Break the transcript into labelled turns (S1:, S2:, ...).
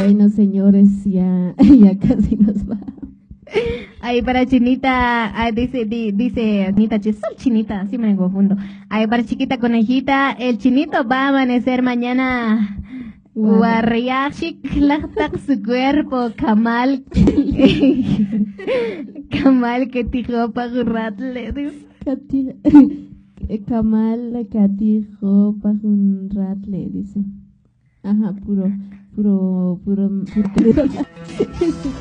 S1: Bueno, señores, ya casi nos va.
S2: Ahí para Chinita, dice Anita, soy Chinita, sí me confundo. Ahí para Chiquita Conejita, el Chinito va a amanecer mañana. Warriashik lactac su cuerpo, Kamal. Kamal que tijo pa gurratle, dice.
S1: Kamal catijo pa un ratle, dice. Ajá, puro.